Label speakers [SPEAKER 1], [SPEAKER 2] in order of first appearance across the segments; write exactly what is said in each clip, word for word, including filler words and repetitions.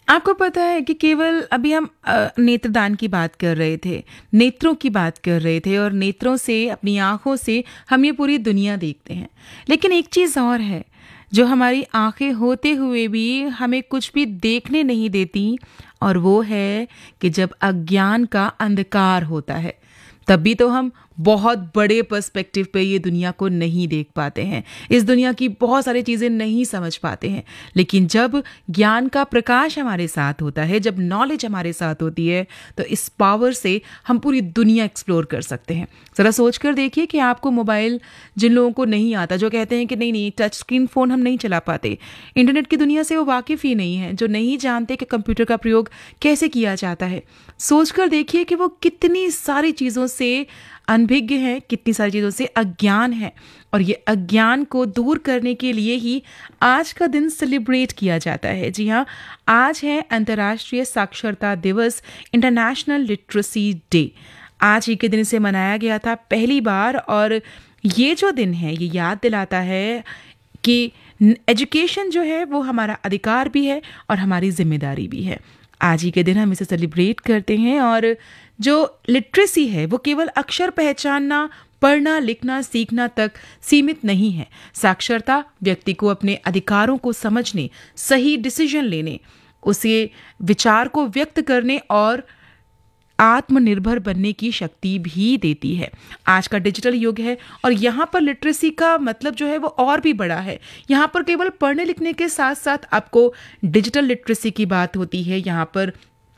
[SPEAKER 1] आपको पता है कि केवल अभी हम अ, नेत्रदान की बात कर रहे थे, नेत्रों की बात कर रहे थे और नेत्रों से, अपनी आँखों से हम ये पूरी दुनिया देखते हैं। लेकिन एक चीज़ और है, जो हमारी आँखें होते हुए भी हमें कुछ भी देखने नहीं देती, और वो है कि जब अज्ञान का अंधकार होता है, तब भी तो हम बहुत बड़े पर्सपेक्टिव पे ये दुनिया को नहीं देख पाते हैं, इस दुनिया की बहुत सारी चीज़ें नहीं समझ पाते हैं। लेकिन जब ज्ञान का प्रकाश हमारे साथ होता है, जब नॉलेज हमारे साथ होती है, तो इस पावर से हम पूरी दुनिया एक्सप्लोर कर सकते हैं। ज़रा सोच कर देखिए कि आपको मोबाइल, जिन लोगों को नहीं आता, जो कहते हैं कि नहीं नहीं टच स्क्रीन फ़ोन हम नहीं चला पाते, इंटरनेट की दुनिया से वो वाकिफ़ ही नहीं है, जो नहीं जानते कि कंप्यूटर का प्रयोग कैसे किया जाता है, सोच कर देखिए कि वो कितनी सारी चीज़ों से अनभिज्ञ हैं, कितनी सारी चीज़ों से अज्ञान है। और ये अज्ञान को दूर करने के लिए ही आज का दिन सेलिब्रेट किया जाता है। जी हाँ, आज है अंतर्राष्ट्रीय साक्षरता दिवस, इंटरनेशनल लिटरेसी डे। आज ही के दिन से मनाया गया था पहली बार, और ये जो दिन है ये याद दिलाता है कि एजुकेशन जो है वो हमारा अधिकार भी है और हमारी जिम्मेदारी भी है। आज ही के दिन हम इसे सेलिब्रेट करते हैं। और जो लिटरेसी है वो केवल अक्षर पहचानना, पढ़ना, लिखना, सीखना तक सीमित नहीं है। साक्षरता व्यक्ति को अपने अधिकारों को समझने, सही डिसीजन लेने, उसे विचार को व्यक्त करने और आत्मनिर्भर बनने की शक्ति भी देती है। आज का डिजिटल युग है और यहाँ पर लिटरेसी का मतलब जो है वो और भी बड़ा है। यहाँ पर केवल पढ़ने लिखने के साथ साथ आपको डिजिटल लिटरेसी की बात होती है, यहाँ पर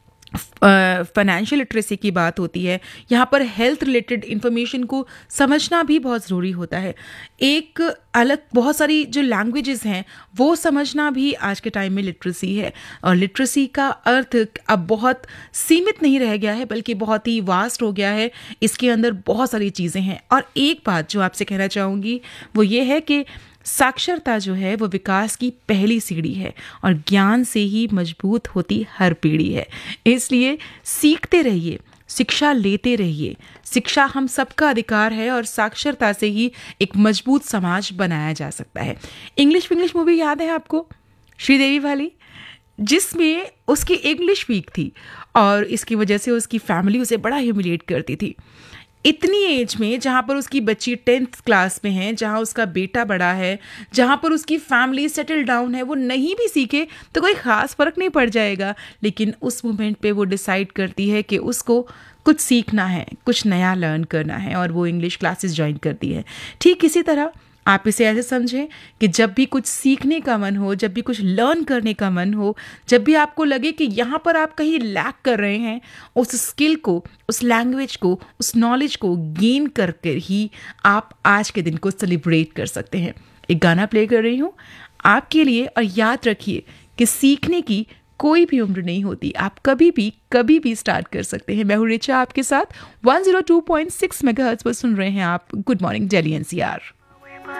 [SPEAKER 1] फाइनेंशियल लिटरेसी की बात होती है, यहाँ पर हेल्थ रिलेटेड इंफॉर्मेशन को समझना भी बहुत ज़रूरी होता है। एक अलग बहुत सारी जो लैंग्वेजेस हैं वो समझना भी आज के टाइम में लिटरेसी है। और लिटरेसी का अर्थ अब बहुत सीमित नहीं रह गया है, बल्कि बहुत ही वास्ट हो गया है। इसके अंदर बहुत सारी चीज़ें हैं। और एक बात जो आपसे कहना चाहूँगी वो ये है कि साक्षरता जो है वो विकास की पहली सीढ़ी है और ज्ञान से ही मजबूत होती हर पीढ़ी है। इसलिए सीखते रहिए, शिक्षा लेते रहिए। शिक्षा हम सबका अधिकार है और साक्षरता से ही एक मजबूत समाज बनाया जा सकता है। इंग्लिश इंग्लिश मूवी याद है आपको, श्रीदेवी वाली, जिसमें उसकी इंग्लिश वीक थी और इसकी वजह से उसकी फैमिली उसे बड़ा ह्यूमिलिएट करती थी। इतनी एज में, जहाँ पर उसकी बच्ची टेंथ क्लास में है, जहाँ उसका बेटा बड़ा है, जहाँ पर उसकी फैमिली सेटल डाउन है, वो नहीं भी सीखे तो कोई ख़ास फ़र्क नहीं पड़ जाएगा। लेकिन उस मोमेंट पे वो डिसाइड करती है कि उसको कुछ सीखना है, कुछ नया लर्न करना है, और वो इंग्लिश क्लासेस ज्वाइन करती है। ठीक इसी तरह आप इसे ऐसे समझें कि जब भी कुछ सीखने का मन हो, जब भी कुछ लर्न करने का मन हो, जब भी आपको लगे कि यहाँ पर आप कहीं लैक कर रहे हैं, उस स्किल को, उस लैंग्वेज को, उस नॉलेज को गेन करके ही आप आज के दिन को सेलिब्रेट कर सकते हैं। एक गाना प्ले कर रही हूँ आपके लिए, और याद रखिए कि सीखने की कोई भी उम्र नहीं होती। आप कभी भी कभी भी स्टार्ट कर सकते हैं। मैं हूँ रिचा आपके साथ। One zero two point six megahertz पर सुन रहे हैं आप good morning Delhi N C R.